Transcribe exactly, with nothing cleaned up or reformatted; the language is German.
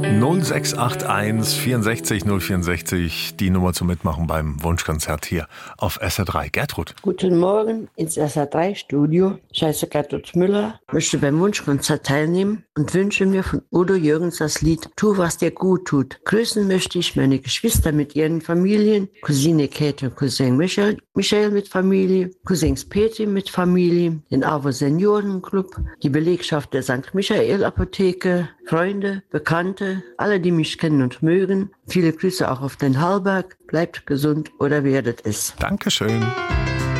null sechs acht eins vierundsechzig null vierundsechzig, die Nummer zum Mitmachen beim Wunschkonzert hier auf S R drei. Gertrud. Guten Morgen ins S R drei Studio. Ich heiße Gertrud Müller, möchte beim Wunschkonzert teilnehmen und wünsche mir von Udo Jürgens das Lied Tu, was dir gut tut. Grüßen möchte ich meine Geschwister mit ihren Familien, Cousine Käthe und Cousin Michael, Michael mit Familie, Cousins Peti mit Familie, den AWO Seniorenclub, die Belegschaft der Sankt Michael Apotheke, Freunde, Bekannte, alle, die mich kennen und mögen. Viele Grüße auch auf den Hallberg. Bleibt gesund oder werdet es. Dankeschön.